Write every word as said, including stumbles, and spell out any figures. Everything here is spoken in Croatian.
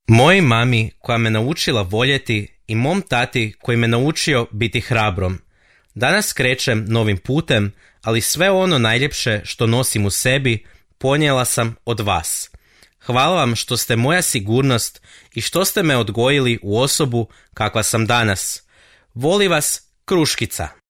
Mojoj mami koja me naučila voljeti i mom tati koji me naučio biti hrabrom. Danas krećem novim putem, ali sve ono najljepše što nosim u sebi ponijela sam od vas. Hvala vam što ste moja sigurnost i što ste me odgojili u osobu kakva sam danas. Voli vas Kruškica.